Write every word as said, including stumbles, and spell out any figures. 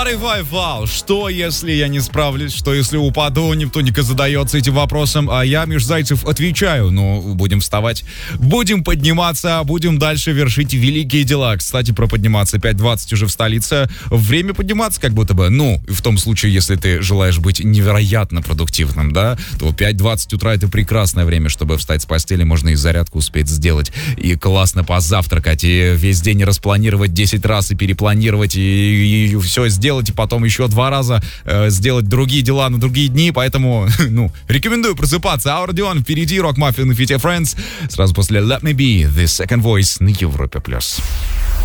What if I fall? Что, если я не справлюсь? Что, если упаду? Никто не задается этим вопросом. А я, Миш Зайцев, отвечаю. Ну, будем вставать, будем подниматься, будем дальше вершить великие дела. Кстати, про подниматься. пять двадцать уже в столице. Время подниматься как будто бы. Ну, в том случае, если ты желаешь быть невероятно продуктивным, да, то пять двадцать утра это прекрасное время, чтобы встать с постели. Можно и зарядку успеть сделать. И классно позавтракать. И весь день распланировать десять раз и перепланировать. И, и все сделать. И потом еще два раза э, сделать другие дела на другие дни. Поэтому, ну, рекомендую просыпаться. Ауродион впереди. Рок Маффин и Фите Friends. Сразу после Let Me Be, The Second Voice на Европе+.